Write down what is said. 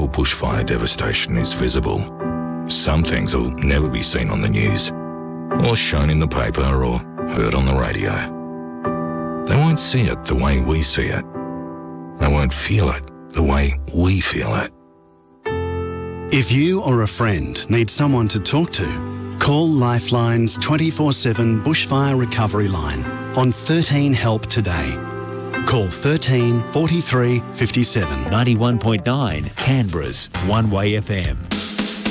how bushfire devastation is visible. Some things will never be seen on the news, or shown in the paper, or heard on the radio. They won't see it the way we see it. They won't feel it the way we feel it. If you or a friend need someone to talk to, call Lifeline's 24/7 bushfire recovery line on 13 HELP today. Call 13 43 57. 91.9 Canberra's One Way FM.